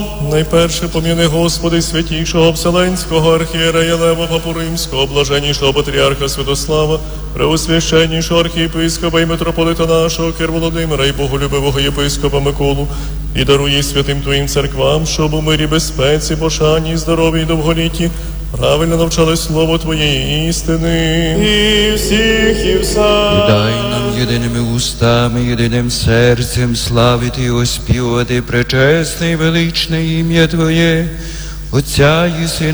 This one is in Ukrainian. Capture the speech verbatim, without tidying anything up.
Найперше пом'яни, Господи, святійшого Вселенського архієрея Лева Папу Римського, блаженнішого патріарха Святослава, преосвященнішого архієпископа і митрополита нашого Кир Володимира і боголюбивого єпископа Миколу, і даруй святим Твоїм церквам, щоб у мирі, безпеці, пошані, здоров'ї й довголітті правильно навчали слово Твоєї істини. І всіх, і все. І дай нам єдиними устами, єдиним серцем славити і оспівувати пречесне і величне ім'я Твоє, Отця і Сина